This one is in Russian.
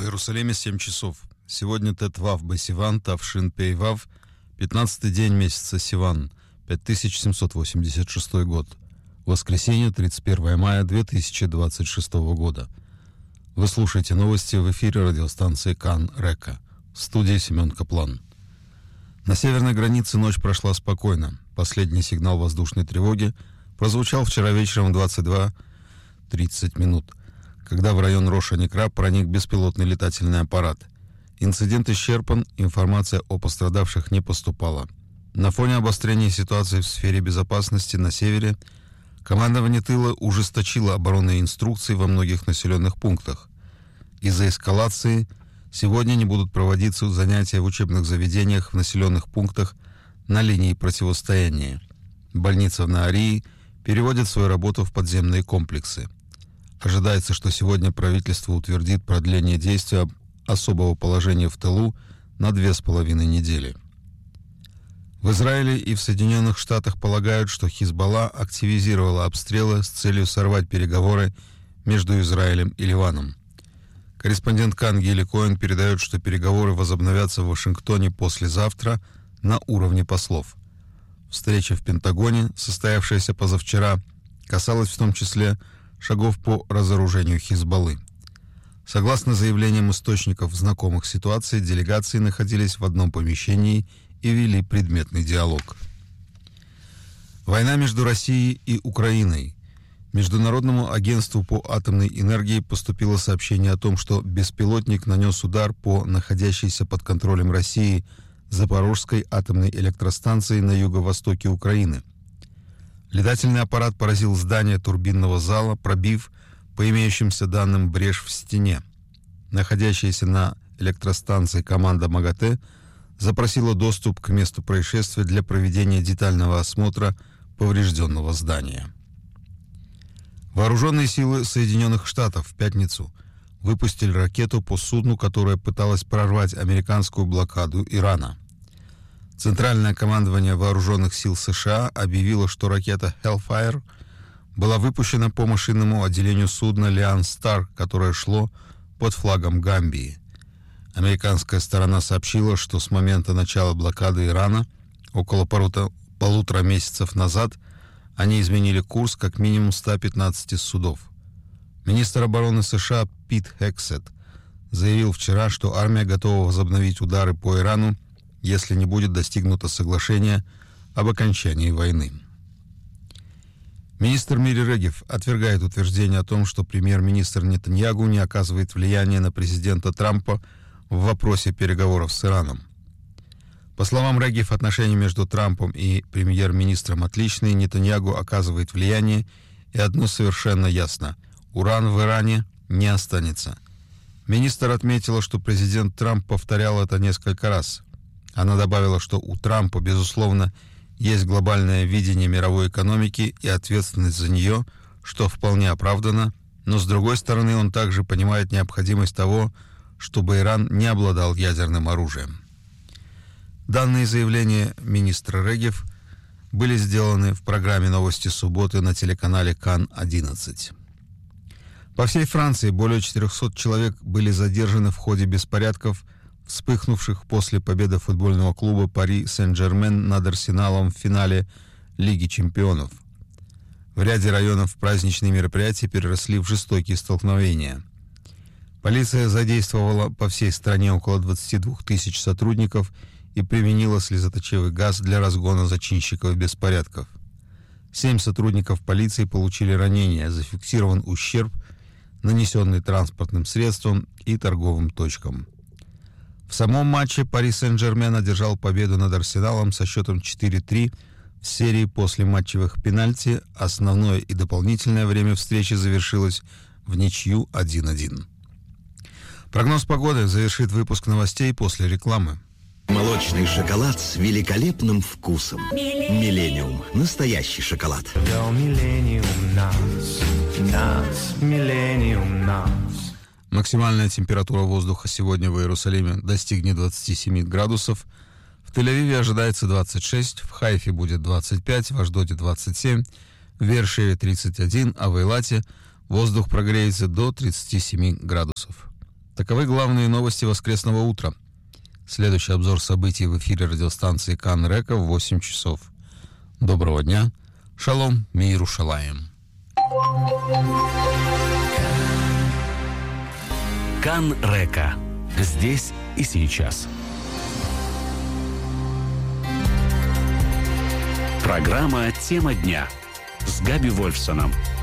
Иерусалиме 7 часов. Сегодня Тет-Вав Бесиван, Тавшин Пей-Вав, 15-й день месяца Сиван, 5786 год. Воскресенье, 31 мая 2026 года. Вы слушаете новости в эфире радиостанции Кан Река. В студии Семен Каплан. На северной границе ночь прошла спокойно. Последний сигнал воздушной тревоги прозвучал вчера вечером в 22:30 минут, когда в район Рош-ха-Некра проник беспилотный летательный аппарат. Инцидент исчерпан, информация о пострадавших не поступала. На фоне обострения ситуации в сфере безопасности на севере командование тыла ужесточило оборонные инструкции во многих населенных пунктах. Из-за эскалации сегодня не будут проводиться занятия в учебных заведениях в населенных пунктах на линии противостояния. Больница в Наарии переводит свою работу в подземные комплексы. Ожидается, что сегодня правительство утвердит продление действия особого положения в тылу на 2,5 недели. В Израиле и в Соединенных Штатах полагают, что Хизбалла активизировала обстрелы с целью сорвать переговоры между Израилем и Ливаном. Корреспондент Кан Гили Коэн передает, что переговоры возобновятся в Вашингтоне послезавтра на уровне послов. Встреча в Пентагоне, состоявшаяся позавчера, касалась в том числе шагов по разоружению Хизбаллы. Согласно заявлениям источников, знакомых ситуации, делегации находились в одном помещении и вели предметный диалог. Война между Россией и Украиной. Международному агентству по атомной энергии поступило сообщение о том, что беспилотник нанес удар по находящейся под контролем России Запорожской атомной электростанции на юго-востоке Украины. Летательный аппарат поразил здание турбинного зала, пробив, по имеющимся данным, брешь в стене. Находящаяся на электростанции команда МАГАТЭ запросила доступ к месту происшествия для проведения детального осмотра поврежденного здания. Вооруженные силы Соединенных Штатов в пятницу выпустили ракету по судну, которое пыталось прорвать американскую блокаду Ирана. Центральное командование Вооруженных сил США объявило, что ракета Hellfire была выпущена по машинному отделению судна Lion Star, которое шло под флагом Гамбии. Американская сторона сообщила, что с момента начала блокады Ирана, около полутора месяцев назад, они изменили курс как минимум 115 судов. Министр обороны США Пит Хексет заявил вчера, что армия готова возобновить удары по Ирану, если не будет достигнуто соглашение об окончании войны. Министр Мири Регев отвергает утверждение о том, что премьер-министр Нетаньягу не оказывает влияния на президента Трампа в вопросе переговоров с Ираном. По словам Регев, отношения между Трампом и премьер-министром отличные, Нетаньягу оказывает влияние, и одно совершенно ясно – уран в Иране не останется. Министр отметила, что президент Трамп повторял это несколько раз. Она добавила, что у Трампа, безусловно, есть глобальное видение мировой экономики и ответственность за нее, что вполне оправдано, но с другой стороны он также понимает необходимость того, чтобы Иран не обладал ядерным оружием. Данные заявления министра Регев были сделаны в программе «Новости субботы» на телеканале Кан-11. По всей Франции более 400 человек были задержаны в ходе беспорядков, вспыхнувших после победы футбольного клуба Пари Сен-Жермен над Арсеналом в финале Лиги чемпионов. В ряде районов праздничные мероприятия переросли в жестокие столкновения. Полиция задействовала по всей стране около 22 тысяч сотрудников и применила слезоточивый газ для разгона зачинщиков беспорядков. 7 сотрудников полиции получили ранения, зафиксирован ущерб, нанесенный транспортным средствам и торговым точкам. В самом матче Пари Сен-Жермен одержал победу над Арсеналом со счетом 4-3 в серии после матчевых пенальти. Основное и дополнительное время встречи завершилось в ничью 1-1. Прогноз погоды завершит выпуск новостей после рекламы. Молочный шоколад с великолепным вкусом. Миллениум. Настоящий шоколад. Максимальная температура воздуха сегодня в Иерусалиме достигнет 27 градусов. В Тель-Авиве ожидается 26, в Хайфе будет 25, в Ашдоде 27, в Вершеве 31, а в Эйлате воздух прогреется до 37 градусов. Таковы главные новости воскресного утра. Следующий обзор событий в эфире радиостанции Кан Река в 8 часов. Доброго дня. Шалом, миру шалаем. Кан Река. Здесь и сейчас. Программа «Тема дня» с Габи Вольфсоном.